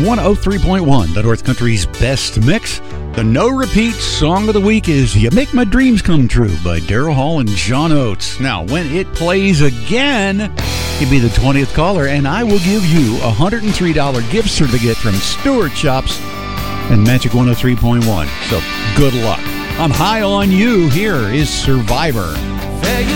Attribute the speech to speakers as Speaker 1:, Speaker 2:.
Speaker 1: 103.1, the North Country's best mix. The no-repeat song of the week is You Make My Dreams Come True by Daryl Hall and John Oates. Now, when it plays again, you'll be the 20th caller, and I will give you a $103 gift certificate from Stewart Chops and Magic 103.1. So, good luck. I'm high on you. Here is Survivor.